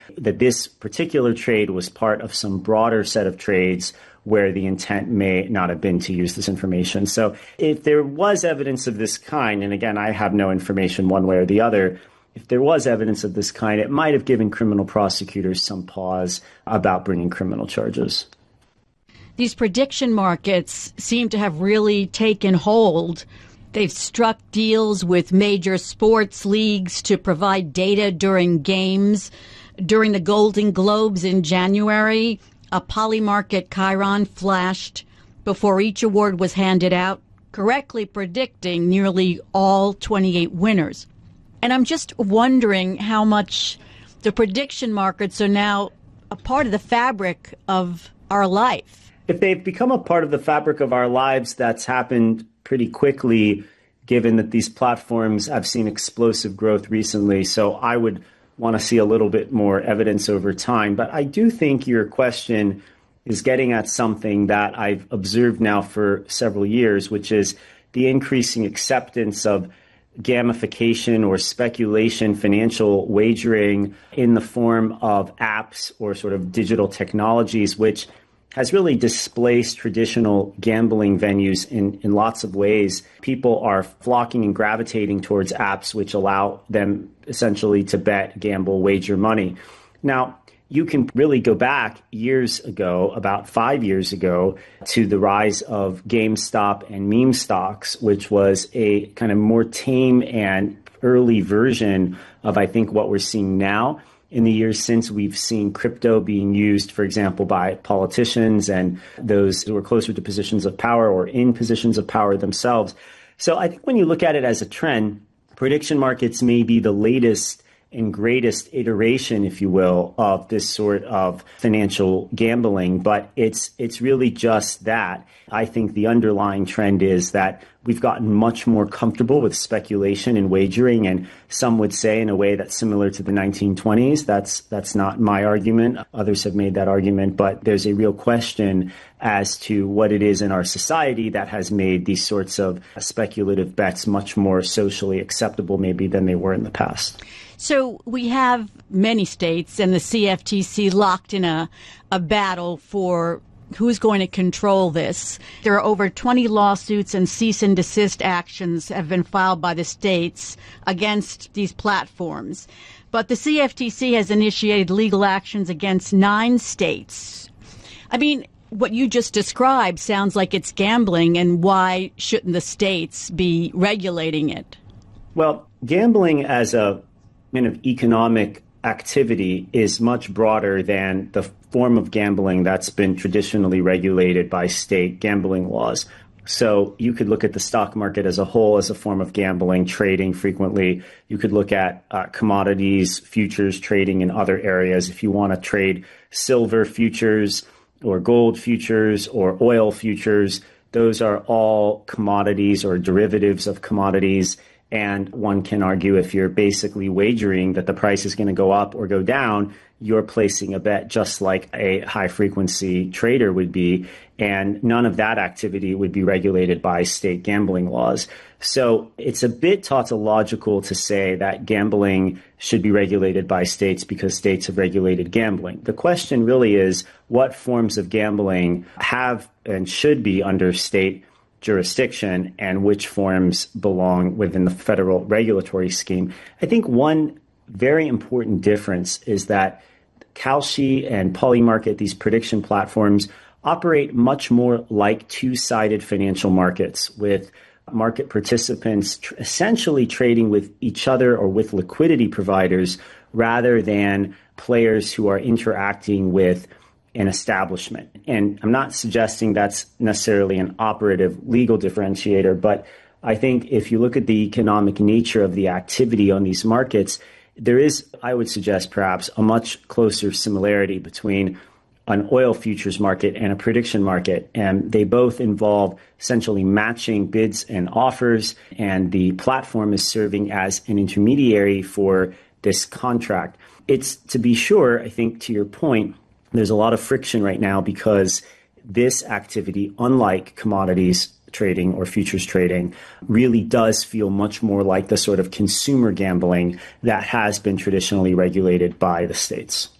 that this particular trade was part of some broader set of trades where the intent may not have been to use this information. So if there was evidence of this kind, and again, I have no information one way or the other, if there was evidence of this kind, it might have given criminal prosecutors some pause about bringing criminal charges. These prediction markets seem to have really taken hold. They've struck deals with major sports leagues to provide data during games. During the Golden Globes in January, a Polymarket chyron flashed before each award was handed out, correctly predicting nearly all 28 winners. And I'm just wondering how much the prediction markets are now a part of the fabric of our life. If they've become a part of the fabric of our lives, that's happened pretty quickly, given that these platforms have seen explosive growth recently. So I would want to see a little bit more evidence over time. But I do think your question is getting at something that I've observed now for several years, which is the increasing acceptance of gamification or speculation, financial wagering in the form of apps or sort of digital technologies, which has really displaced traditional gambling venues in lots of ways. People are flocking and gravitating towards apps which allow them essentially to bet, gamble, wager money. Now, you can really go back years ago, about 5 years ago, to the rise of GameStop and meme stocks, which was a kind of more tame and early version of, I think, what we're seeing now. In the years since, we've seen crypto being used, for example, by politicians and those who are closer to positions of power or in positions of power themselves. So I think when you look at it as a trend, prediction markets may be the latest and greatest iteration, if you will, of this sort of financial gambling, but it's really just that. I think the underlying trend is that we've gotten much more comfortable with speculation and wagering, and some would say in a way that's similar to the 1920s. That's not my argument. Others have made that argument, but there's a real question as to what it is in our society that has made these sorts of speculative bets much more socially acceptable maybe than they were in the past. So we have many states and the CFTC locked in a battle for who's going to control this. There are over 20 lawsuits and cease and desist actions have been filed by the states against these platforms. But the CFTC has initiated legal actions against 9 states. I mean, what you just described sounds like it's gambling, and why shouldn't the states be regulating it? Well, gambling as a kind of economic activity is much broader than the form of gambling that's been traditionally regulated by state gambling laws. So you could look at the stock market as a whole as a form of gambling, trading frequently. You could look at commodities, futures trading in other areas. If you want to trade silver futures or gold futures or oil futures, those are all commodities or derivatives of commodities. And one can argue if you're basically wagering that the price is going to go up or go down, you're placing a bet just like a high-frequency trader would be. And none of that activity would be regulated by state gambling laws. So it's a bit tautological to say that gambling should be regulated by states because states have regulated gambling. The question really is what forms of gambling have and should be under state jurisdiction and which forms belong within the federal regulatory scheme. I think one very important difference is that Kalshi and Polymarket, these prediction platforms, operate much more like two-sided financial markets with market participants essentially trading with each other or with liquidity providers rather than players who are interacting with an establishment. And I'm not suggesting that's necessarily an operative legal differentiator, but I think if you look at the economic nature of the activity on these markets, there is, I would suggest perhaps, a much closer similarity between an oil futures market and a prediction market. And they both involve essentially matching bids and offers, and the platform is serving as an intermediary for this contract. It's, to be sure, I think to your point, there's a lot of friction right now because this activity, unlike commodities trading or futures trading really does feel much more like the sort of consumer gambling that has been traditionally regulated by the states.